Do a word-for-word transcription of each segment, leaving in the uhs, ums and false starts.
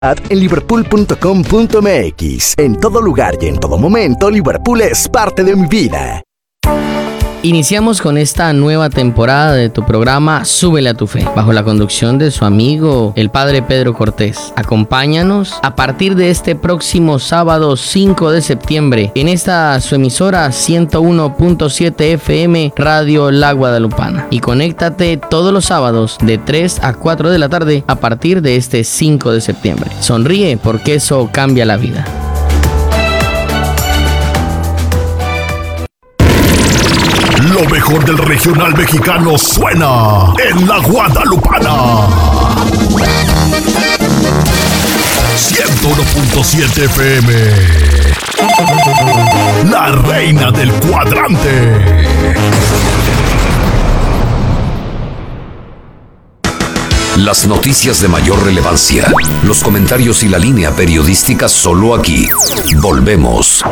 en liverpool punto com punto m x. En todo lugar y en todo momento, Liverpool es parte de mi vida. Iniciamos con esta nueva temporada de tu programa Súbele a tu Fe, bajo la conducción de su amigo, el Padre Pedro Cortés. Acompáñanos a partir de este próximo sábado cinco de septiembre en esta su emisora ciento uno punto siete F M Radio La Guadalupana. Y conéctate todos los sábados de tres a cuatro de la tarde a partir de este cinco de septiembre. Sonríe porque eso cambia la vida. Lo mejor del regional mexicano suena en La Guadalupana. ciento uno punto siete F M. La reina del cuadrante. Las noticias de mayor relevancia, los comentarios y la línea periodística solo aquí. Volvemos.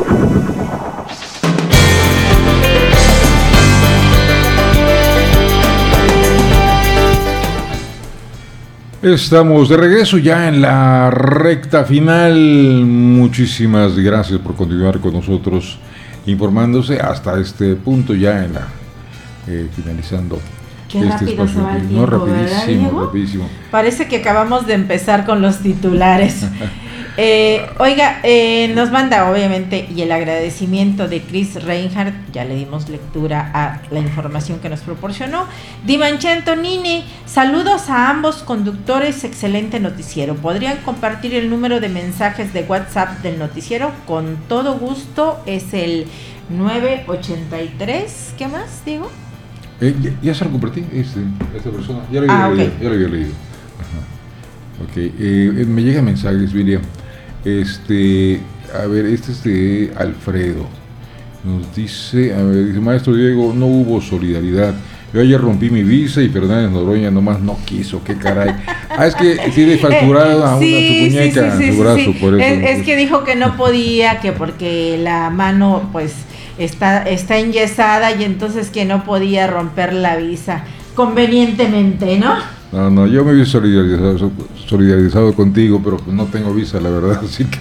Estamos de regreso ya en la recta final. Muchísimas gracias por continuar con nosotros informándose hasta este punto ya en la eh, finalizando. Qué este rápido espacio. se va el No, tiempo, rapidísimo, ¿verdad, rapidísimo. Parece que acabamos de empezar con los titulares. eh, oiga, eh, nos manda obviamente y el agradecimiento de Chris Reinhardt, ya le dimos lectura a la información que nos proporcionó. Divanche Antonini, saludos a ambos conductores, excelente noticiero. ¿Podrían compartir el número de mensajes de WhatsApp del noticiero? Con todo gusto, es el nueve ochenta y tres, ¿qué más, Diego? Eh, ya, ya se lo compartí, este, esta persona, ya lo había ah, leído, okay. ya lo había leído. Ajá. Ok, eh, me llegan mensajes, Miriam. Este, a ver, este es de Alfredo. Nos dice, a ver, dice, maestro Diego, no hubo solidaridad. Yo ayer rompí mi visa y Fernández Noroña nomás no quiso, qué caray. Ah, es que tiene facturada a una sí, su muñeca, sí, sí, su sí, brazo, sí. por eso. Es, es pues. que dijo que no podía, que porque la mano, pues, está, está enyesada y entonces que no podía romper la visa convenientemente, ¿no? No, no, yo me hubiese solidarizado, solidarizado contigo, pero no tengo visa, la verdad, así que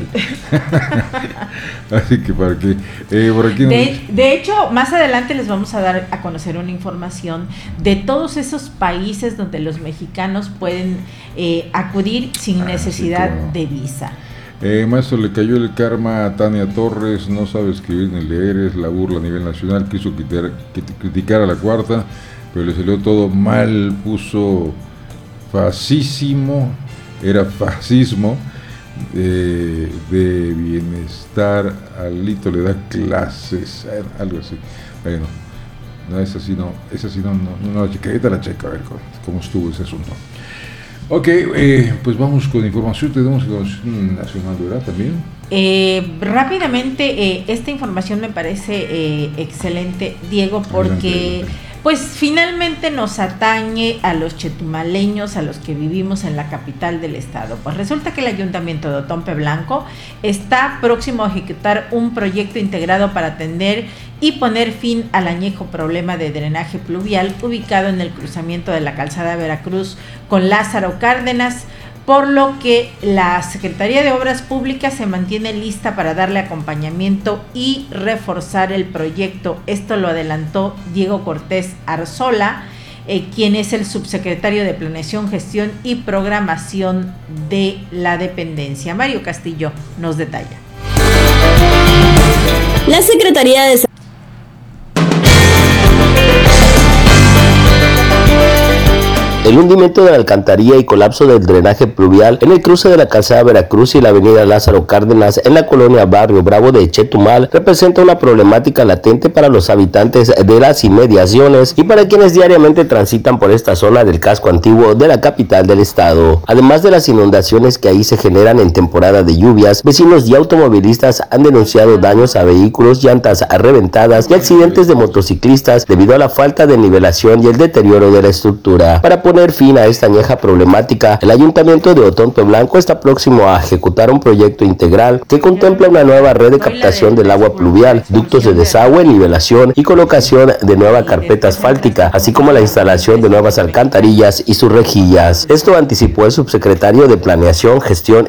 así que para que eh, por aquí de, nos... de hecho, más adelante les vamos a dar a conocer una información de todos esos países donde los mexicanos pueden eh, acudir sin ah, necesidad sí, claro. de visa. Eh, maestro, le cayó el karma a Tania Torres, no sabe escribir ni leer, es la burla a nivel nacional, quiso quitar, criticar a la cuarta, pero le salió todo mal, puso fascismo, era fascismo, eh, de bienestar, Alito le da clases, algo así. Bueno, no, es así, no, es así, no, no, no la checa, ahorita la checa, a ver cómo, cómo estuvo ese asunto. Ok, eh, pues vamos con información, tenemos información nacional, ¿verdad? También. Eh, rápidamente, eh, esta información me parece eh, excelente, Diego, porque adelante, pues finalmente nos atañe a los chetumaleños, a los que vivimos en la capital del estado. Pues resulta que el Ayuntamiento de Otompe Blanco está próximo a ejecutar un proyecto integrado para atender y poner fin al añejo problema de drenaje pluvial ubicado en el cruzamiento de la calzada Veracruz con Lázaro Cárdenas, por lo que la Secretaría de Obras Públicas se mantiene lista para darle acompañamiento y reforzar el proyecto. Esto lo adelantó Diego Cortés Arzola, eh, quien es el subsecretario de Planeación, Gestión y Programación de la dependencia. Mario Castillo nos detalla. La Secretaría de El hundimiento de la alcantarilla y colapso del drenaje pluvial en el cruce de la calzada Veracruz y la avenida Lázaro Cárdenas en la colonia Barrio Bravo de Chetumal representa una problemática latente para los habitantes de las inmediaciones y para quienes diariamente transitan por esta zona del casco antiguo de la capital del estado. Además de las inundaciones que ahí se generan en temporada de lluvias, vecinos y automovilistas han denunciado daños a vehículos, llantas reventadas y accidentes de motociclistas debido a la falta de nivelación y el deterioro de la estructura. Para poner fin a esta añeja problemática, el Ayuntamiento de Otompe Blanco está próximo a ejecutar un proyecto integral que contempla una nueva red de captación del agua pluvial, ductos de desagüe, nivelación y colocación de nueva carpeta asfáltica, así como la instalación de nuevas alcantarillas y sus rejillas. Esto anticipó el subsecretario de Planeación, Gestión